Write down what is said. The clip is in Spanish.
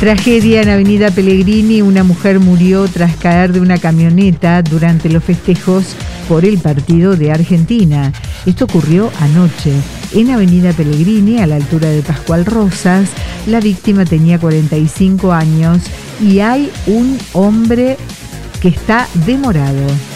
Tragedia en Avenida Pellegrini. Una mujer murió tras caer de una camioneta durante los festejos por el partido de Argentina. Esto ocurrió anoche en Avenida Pellegrini, a la altura de Pascual Rosas. La víctima tenía 45 años y hay un hombre que está demorado.